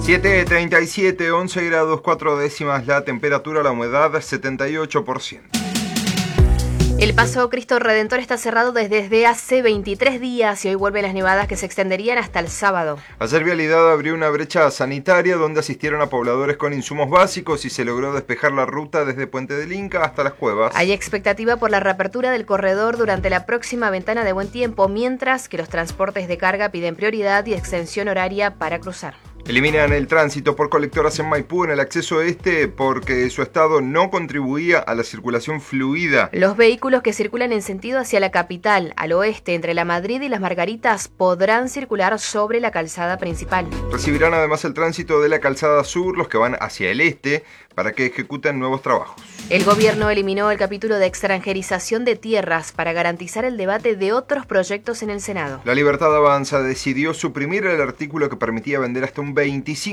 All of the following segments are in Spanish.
7:37, 11 grados 4 décimas la temperatura, la humedad 78%. El Paso Cristo Redentor está cerrado desde hace 23 días y hoy vuelven las nevadas que se extenderían hasta el sábado. Ayer Vialidad abrió una brecha sanitaria donde asistieron a pobladores con insumos básicos y se logró despejar la ruta desde Puente del Inca hasta las cuevas. Hay expectativa por la reapertura del corredor durante la próxima ventana de buen tiempo, mientras que los transportes de carga piden prioridad y extensión horaria para cruzar. Eliminan el tránsito por colectoras en Maipú en el acceso este porque su estado no contribuía a la circulación fluida. Los vehículos que circulan en sentido hacia la capital, al oeste, entre La Madrid y Las Margaritas, podrán circular sobre la calzada principal. Recibirán además el tránsito de la calzada sur los que van hacia el este para que ejecuten nuevos trabajos. El gobierno eliminó el capítulo de extranjerización de tierras para garantizar el debate de otros proyectos en el Senado. La Libertad Avanza decidió suprimir el artículo que permitía vender hasta un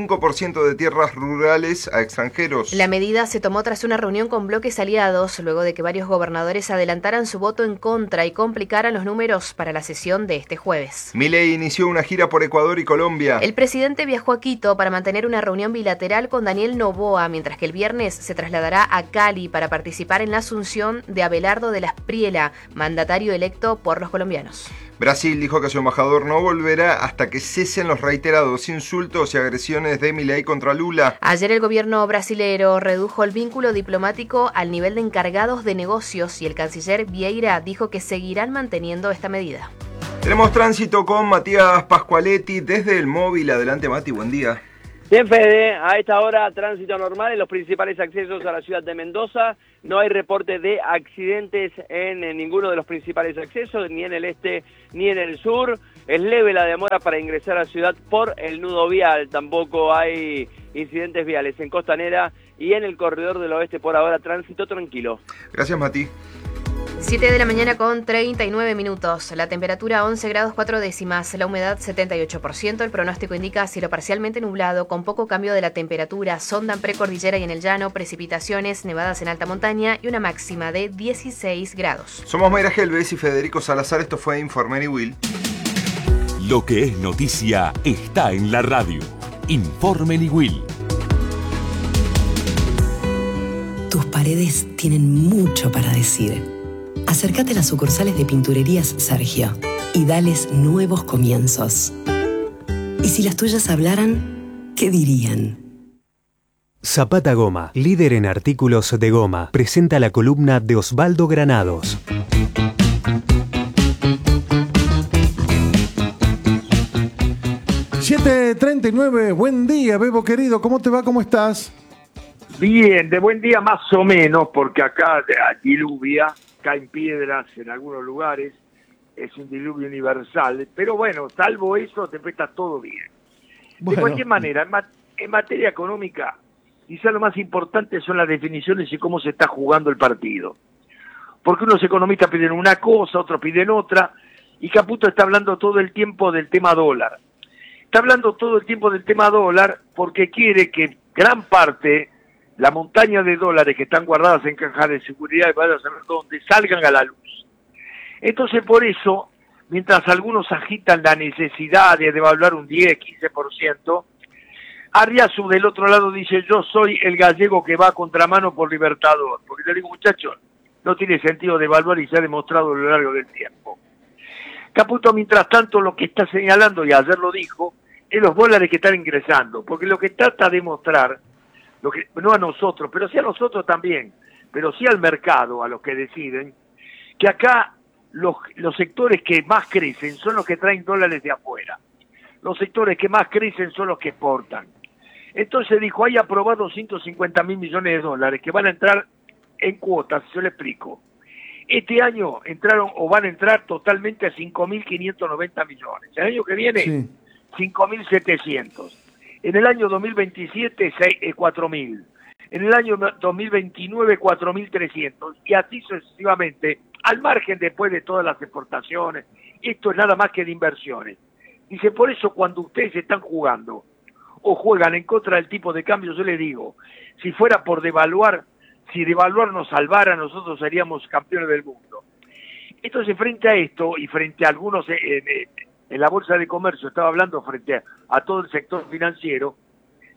25% de tierras rurales a extranjeros. La medida se tomó tras una reunión con bloques aliados, luego de que varios gobernadores adelantaran su voto en contra y complicaran los números para la sesión de este jueves. Milei inició una gira por Ecuador y Colombia. El presidente viajó a Quito para mantener una reunión bilateral con Daniel Noboa, mientras que el viernes se trasladará a Cali para participar en la asunción de Abelardo de la Espriella, mandatario electo por los colombianos. Brasil dijo que su embajador no volverá hasta que cesen los reiterados insultos y agresiones de Milei contra Lula. Ayer el gobierno brasilero redujo el vínculo diplomático al nivel de encargados de negocios y el canciller Vieira dijo que seguirán manteniendo esta medida. Tenemos tránsito con Matías Pascualetti desde el móvil. Adelante, Mati, buen día. Bien, Fede, a esta hora tránsito normal en los principales accesos a la ciudad de Mendoza. No hay reporte de accidentes en ninguno de los principales accesos, ni en el este ni en el sur. Es leve la demora para ingresar a la ciudad por el nudo vial. Tampoco hay incidentes viales en Costanera y en el corredor del oeste por ahora tránsito tranquilo. Gracias, Mati. 7 de la mañana con 39 minutos. La temperatura 11 grados 4 décimas, la humedad 78%. El pronóstico indica cielo parcialmente nublado, con poco cambio de la temperatura. Sonda en precordillera y en el llano, precipitaciones, nevadas en alta montaña y una máxima de 16 grados. Somos Mayra Gelbes y Federico Salazar. Esto fue Informe Will. Lo que es noticia está en la radio. Informe Will. Tus paredes tienen mucho para decir. Acércate a las sucursales de Pinturerías Sergio y dales nuevos comienzos. Y si las tuyas hablaran, ¿qué dirían? Zapata Goma, líder en artículos de goma, presenta la columna de Osvaldo Granados. $7:39, buen día, Bebo querido, ¿cómo te va? ¿Cómo estás? Bien, de buen día más o menos, porque acá diluvia, caen piedras en algunos lugares, es un diluvio universal, pero bueno, salvo eso, después está todo bien. Bueno. De cualquier manera, en materia económica, quizá lo más importante son las definiciones y cómo se está jugando el partido. Porque unos economistas piden una cosa, otros piden otra, y Caputo está hablando todo el tiempo del tema dólar. Está hablando todo el tiempo del tema dólar porque quiere que gran parte, la montaña de dólares que están guardadas en cajas de seguridad, vaya a saber dónde, salgan a la luz. Entonces, por eso, mientras algunos agitan la necesidad de devaluar un 10, 15%, Arriazu del otro lado dice, yo soy el gallego que va a contramano por Libertador. Porque yo digo, muchachos, no tiene sentido devaluar y se ha demostrado a lo largo del tiempo. Caputo, mientras tanto, lo que está señalando, y ayer lo dijo, es los dólares que están ingresando. Porque lo que trata de mostrar, no a nosotros, pero sí a nosotros también, pero sí al mercado, a los que deciden, que acá los sectores que más crecen son los que traen dólares de afuera. Los sectores que más crecen son los que exportan. Entonces dijo, hay aprobado 150.000 millones de dólares que van a entrar en cuotas, yo le explico. Este año entraron o van a entrar totalmente a 5.590 millones. El año que viene, sí. 5.700. En el año 2027, 4.000. En el año 2029, 4.300. Y así sucesivamente, al margen después de todas las exportaciones. Esto es nada más que de inversiones. Dice, por eso cuando ustedes están jugando o juegan en contra del tipo de cambio, yo les digo, si fuera por devaluar, si devaluar nos salvara, nosotros seríamos campeones del mundo. Entonces, frente a esto y frente a algunos en la Bolsa de Comercio, estaba hablando frente a todo el sector financiero,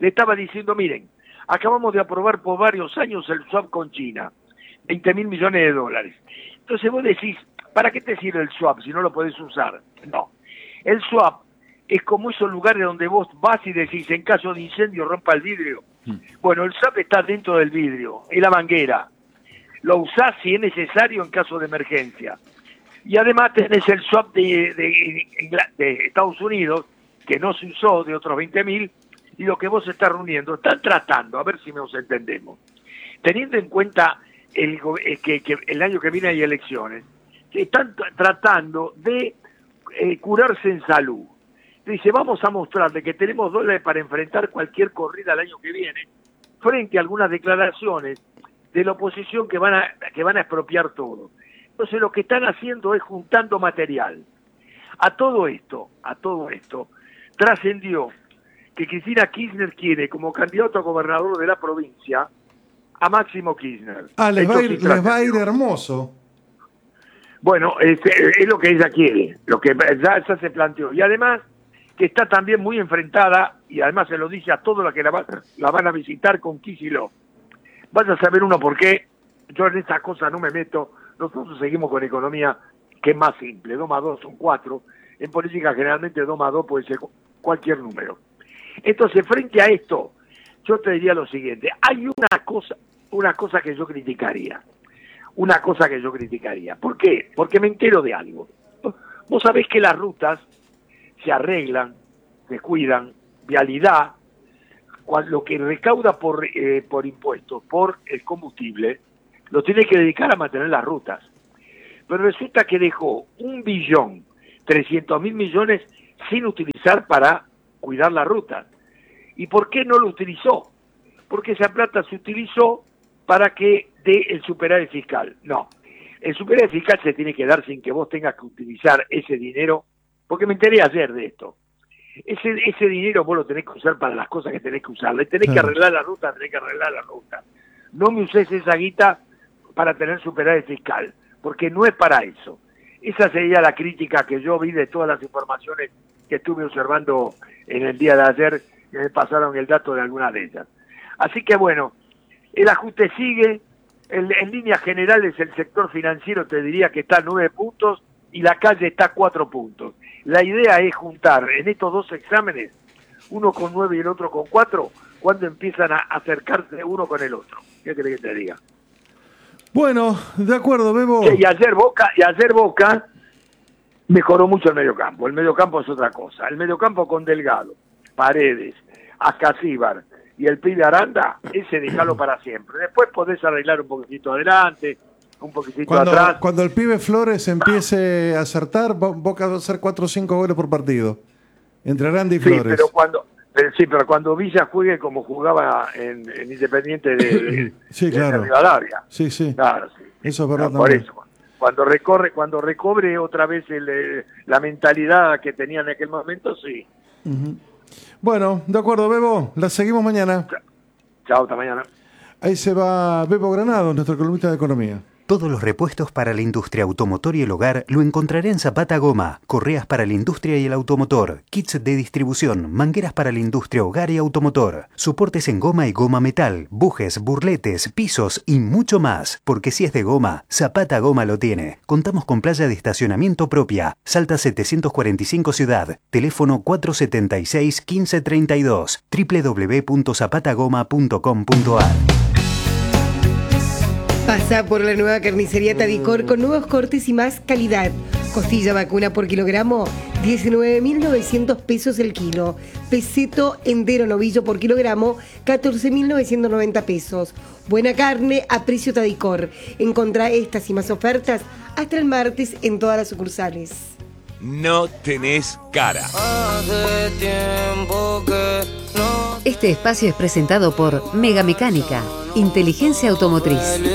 le estaba diciendo, miren, acabamos de aprobar por varios años el swap con China, 20.000 millones de dólares. Entonces vos decís, ¿para qué te sirve el swap si no lo podés usar? No. El swap es como esos lugares donde vos vas y decís, en caso de incendio rompa el vidrio. Bueno, el swap está dentro del vidrio, es la manguera. Lo usás si es necesario en caso de emergencia. Y además tenés el swap de Estados Unidos, que no se usó, de otros 20.000, y lo que vos estás reuniendo, están tratando, a ver si nos entendemos, teniendo en cuenta que el año que viene hay elecciones, están tratando de curarse en salud. Dice, vamos a mostrarle que tenemos dólares para enfrentar cualquier corrida el año que viene, frente a algunas declaraciones de la oposición que van a expropiar todo. Entonces lo que están haciendo es juntando material. A todo esto, trascendió que Cristina Kirchner quiere como candidato a gobernador de la provincia a Máximo Kirchner. Les va a ir hermoso. Bueno, es lo que ella quiere, lo que ya se planteó. Y además que está también muy enfrentada, y además se lo dice a todos los que la van a visitar con Kicillof. Vaya a saber uno por qué, yo en estas cosas no me meto, nosotros seguimos con economía que es más simple, 2 más 2 son 4, en política generalmente 2 más 2 puede ser cualquier número. Entonces, frente a esto, yo te diría lo siguiente, hay una cosa que yo criticaría. ¿Por qué? Porque me entero de algo. Vos sabés que las rutas se arreglan, se cuidan, vialidad, lo que recauda por impuestos, por el combustible, lo tiene que dedicar a mantener las rutas. Pero resulta que dejó 1.300.000 millones sin utilizar para cuidar las rutas. ¿Y por qué no lo utilizó? Porque esa plata se utilizó para que dé el superávit fiscal. No, el superávit fiscal se tiene que dar sin que vos tengas que utilizar ese dinero, porque me enteré ayer de esto. Ese dinero vos lo tenés que usar para las cosas que tenés que usar. Le tenés que arreglar la ruta, No me uses esa guita para tener superávit fiscal, porque no es para eso. Esa sería la crítica que yo vi de todas las informaciones que estuve observando en el día de ayer, que me pasaron el dato de algunas de ellas. Así que bueno, el ajuste sigue, en líneas generales el sector financiero te diría que está a 9 puntos y la calle está a 4 puntos. La idea es juntar en estos dos exámenes, uno con 9 y el otro con 4, cuando empiezan a acercarse uno con el otro. ¿Qué querés que te diga? Bueno, de acuerdo, Bebo. Y ayer Boca mejoró mucho el mediocampo. El mediocampo es otra cosa. El mediocampo con Delgado, Paredes, Ascasíbar y el pibe Aranda, ese dejalo para siempre. Después podés arreglar un poquitito adelante, un poquitito atrás. Cuando el pibe Flores empiece a acertar, Boca va a hacer 4 o 5 goles por partido. Entre Aranda y Flores. Pero cuando Villa juegue como jugaba en Independiente de Rivadavia. Sí. Claro, sí. Eso es verdad por también. eso. Cuando recobre otra vez la mentalidad que tenía en aquel momento, sí. Uh-huh. Bueno, de acuerdo, Bebo. La seguimos mañana. Chao, hasta mañana. Ahí se va Bebo Granado, nuestro columnista de economía. Todos los repuestos para la industria automotor y el hogar lo encontrará en Zapata Goma. Correas para la industria y el automotor, kits de distribución, mangueras para la industria, hogar y automotor, soportes en goma y goma metal, bujes, burletes, pisos y mucho más. Porque si es de goma, Zapata Goma lo tiene. Contamos con playa de estacionamiento propia. Salta 745 Ciudad. Teléfono 476-1532. www.zapatagoma.com.ar. Pasa por la nueva carnicería Tadicor con nuevos cortes y más calidad. Costilla vacuna por kilogramo, 19.900 pesos el kilo. Peseto entero novillo por kilogramo, 14.990 pesos. Buena carne a precio Tadicor. Encontrá estas y más ofertas hasta el martes en todas las sucursales. No tenés cara. Este espacio es presentado por Mega Mecánica, inteligencia automotriz.